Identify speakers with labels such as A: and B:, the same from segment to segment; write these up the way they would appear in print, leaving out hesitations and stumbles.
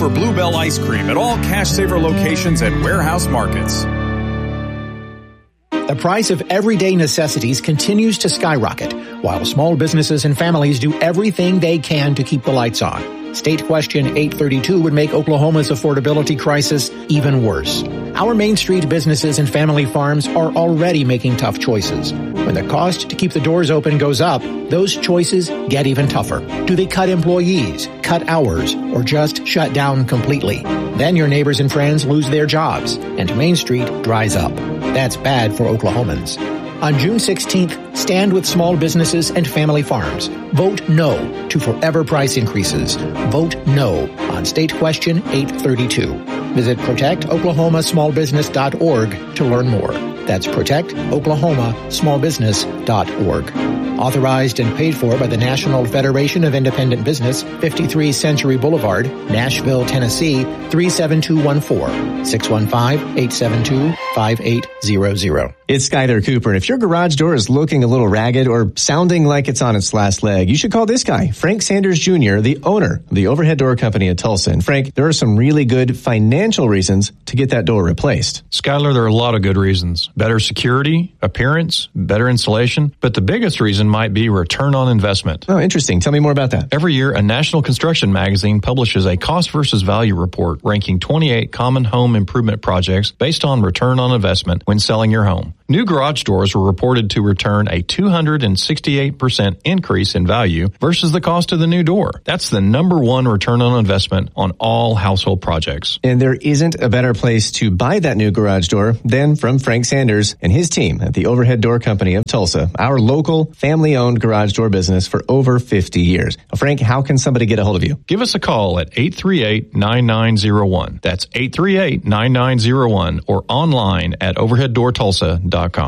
A: for Bluebell ice cream at all Cash Saver locations and warehouse markets.
B: The price of everyday necessities continues to skyrocket, while small businesses and families do everything they can to keep the lights on. State Question 832 would make Oklahoma's affordability crisis even worse. Our Main Street businesses and family farms are already making tough choices. When the cost to keep the doors open goes up, those choices get even tougher. Do they cut employees, cut hours, or just shut down completely? Then your neighbors and friends lose their jobs, and Main Street dries up. That's bad for Oklahomans. On June 16th, stand with small businesses and family farms. Vote no to forever price increases. Vote no on State Question 832. Visit protectoklahomasmallbusiness.org to learn more. That's protectoklahomasmallbusiness.org. Authorized and paid for by the National Federation of Independent Business, 53 Century Boulevard, Nashville, Tennessee, 37214, 615-872-5800.
C: It's Skyler Cooper, and if your garage door is looking a little ragged or sounding like it's on its last leg, you should call this guy, Frank Sanders Jr., the owner of the Overhead Door Company of Tulsa. And Frank, there are some really good financial reasons to get that door replaced.
D: Skyler, there are a lot of good reasons. Better security, appearance, better insulation, but the biggest reason might be return on investment.
C: Oh, interesting. Tell me more about that.
D: Every year, a National Construction magazine publishes a cost versus value report ranking 28 common home improvement projects based on return on investment when selling your home. New garage doors were reported to return a 268% increase in value versus the cost of the new door. That's the number one return on investment on all household projects.
C: And there isn't a better place to buy that new garage door than from Frank Sanders and his team at the Overhead Door Company of Tulsa, our local family-owned garage door business for over 50 years. Now, Frank, how can somebody get a hold of you?
D: Give us a call at 838-9901. That's 838-9901 or online at overheaddoortulsa.com.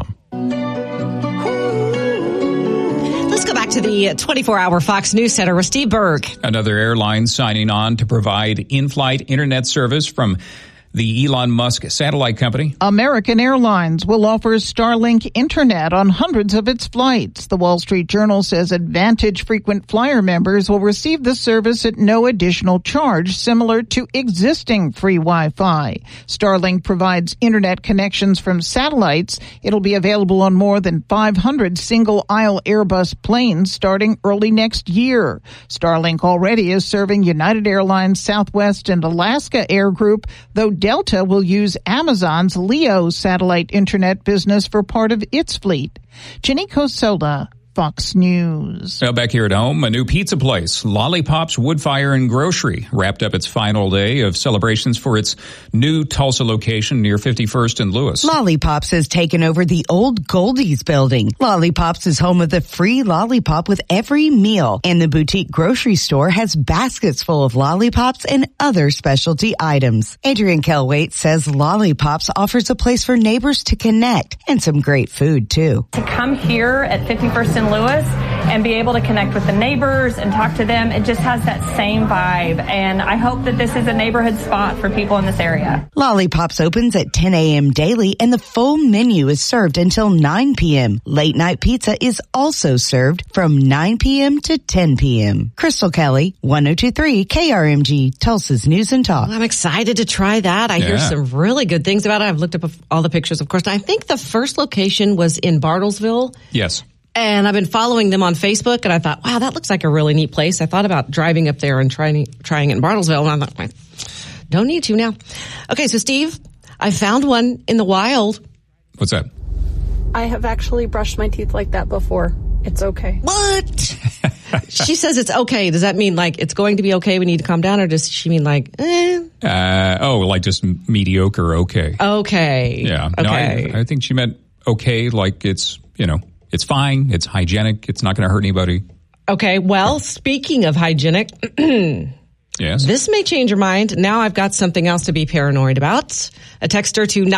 E: Let's go back to the 24-hour Fox News Center with Steve Berg.
F: Another airline signing on to provide in-flight internet service from the Elon Musk satellite company.
G: American Airlines will offer Starlink internet on hundreds of its flights. The Wall Street Journal says Advantage frequent flyer members will receive the service at no additional charge, similar to existing free Wi-Fi. Starlink provides internet connections from satellites. It'll be available on more than 500 single-aisle Airbus planes starting early next year. Starlink already is serving United Airlines, Southwest, and Alaska Air Group, though Delta will use Amazon's LEO satellite internet business for part of its fleet. Jenny Cosola, Fox News.
F: Now back here at home, a new pizza place, Lollipops Woodfire and Grocery, wrapped up its final day of celebrations for its new Tulsa location near 51st and Lewis.
H: Lollipops has taken over the old Goldie's building. Lollipops is home of the free lollipop with every meal, and the boutique grocery store has baskets full of lollipops and other specialty items. Adrian Kelwaite says Lollipops offers a place for neighbors to connect and some great food, too.
I: To come here at 51st and Lewis and be able to connect with the neighbors and talk to them, it just has that same vibe. And I hope that this is a neighborhood spot for people in this area.
H: Lollipops opens at 10 a.m. daily and the full menu is served until 9 p.m. Late night pizza is also served from 9 p.m. to 10 p.m. Crystal Kelly, 1023 KRMG, Tulsa's News and Talk.
E: Well, I'm excited to try that. I hear some really good things about it. I've looked up all the pictures, of course. I think the first location was in Bartlesville.
F: Yes.
E: And I've been following them on Facebook, and I thought, wow, that looks like a really neat place. I thought about driving up there and trying it in Bartlesville, and I thought, don't need to now. Okay, so Steve, I found one in the wild.
F: What's that?
J: I have actually brushed my teeth like that before. It's okay.
E: What? She says it's okay. Does that mean like it's going to be okay, we need to calm down, or does she mean like,
F: like just mediocre okay?
E: Okay.
F: Yeah.
E: Okay.
F: No, I think she meant okay, like it's, it's fine, it's hygienic, it's not going to hurt anybody.
E: Okay, well, speaking of hygienic,
F: yes,
E: this may change your mind. Now I've got something else to be paranoid about. A texter to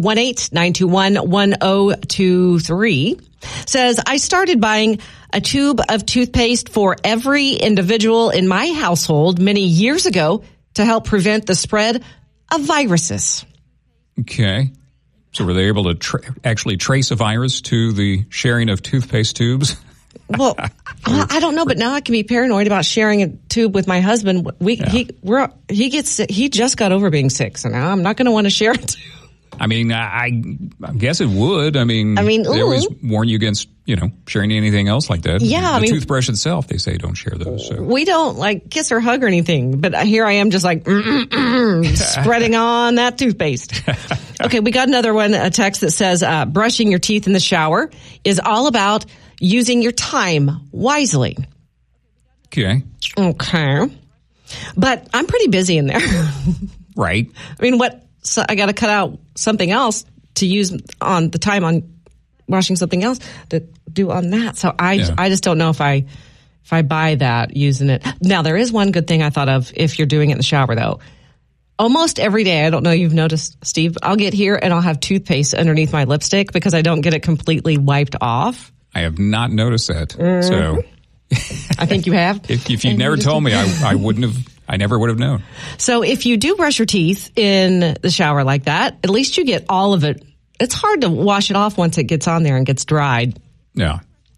E: 918-921-1023 says, I started buying a tube of toothpaste for every individual in my household many years ago to help prevent the spread of viruses.
F: Okay. So were they able to actually trace a virus to the sharing of toothpaste tubes?
E: Well, I don't know, but now I can be paranoid about sharing a tube with my husband. He just got over being sick, so now I'm not going to want to share it.
F: I mean, I guess it would. I mean, they always warn you against, sharing anything else like that.
E: Yeah,
F: the toothbrush itself, they say don't share those. So.
E: We don't kiss or hug or anything, but here I am just spreading on that toothpaste. Okay, we got another one, a text that says, brushing your teeth in the shower is all about using your time wisely.
F: Okay.
E: But I'm pretty busy in there.
F: Right.
E: I mean, so I got to cut out something else to use on the time on washing something else to do on that. So I just don't know if I buy that using it. Now, there is one good thing I thought of if you're doing it in the shower, though. Almost every day, I don't know if you've noticed, Steve, I'll get here and I'll have toothpaste underneath my lipstick because I don't get it completely wiped off.
F: I have not noticed that. So
E: I think you have.
F: If you'd never told me, I wouldn't have. I never would have known.
E: So if you do brush your teeth in the shower like that, at least you get all of it. It's hard to wash it off once it gets on there and gets dried.
F: Yeah.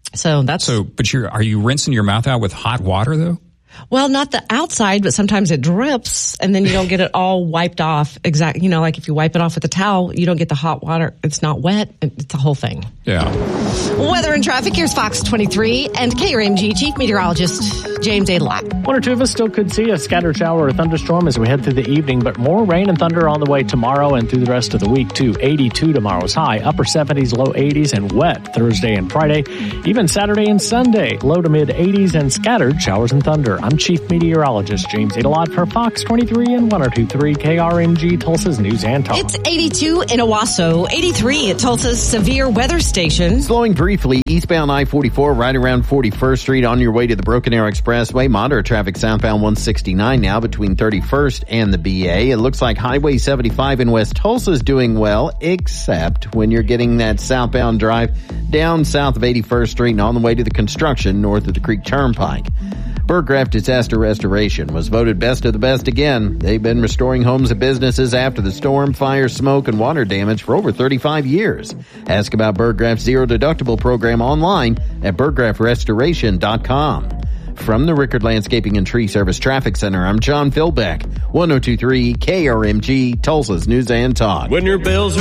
E: But
F: are you rinsing your mouth out with hot water though?
E: Well, not the outside, but sometimes it drips and then you don't get it all wiped off. Exactly. Like if you wipe it off with a towel, you don't get the hot water. It's not wet. It's the whole thing.
F: Yeah.
E: Weather and traffic. Here's Fox 23 and KRMG Chief Meteorologist James Adelot.
K: One or two of us still could see a scattered shower or thunderstorm as we head through the evening, but more rain and thunder on the way tomorrow and through the rest of the week too. 82 tomorrow's high, upper 70s, low 80s, and wet Thursday and Friday. Even Saturday and Sunday, low to mid 80s and scattered showers and thunder. I'm Chief Meteorologist James Adelot for Fox 23 and 102.3 KRMG Tulsa's News and Talk.
E: It's 82 in Owasso, 83 at Tulsa's severe weather station.
L: Slowing briefly, eastbound I-44 right around 41st Street on your way to the Broken Arrow Expressway. Moderate traffic southbound 169 now between 31st and the BA. It looks like Highway 75 in West Tulsa is doing well, except when you're getting that southbound drive down south of 81st Street and on the way to the construction north of the Creek Turnpike. Burggraff Disaster Restoration was voted best of the best again. They've been restoring homes and businesses after the storm, fire, smoke, and water damage for over 35 years. Ask about Burggraff's zero deductible program online at burggraffrestoration.com. From the Rickard Landscaping and Tree Service Traffic Center, I'm John Philbeck, 102.3 KRMG, Tulsa's News and Talk.
M: When your bills are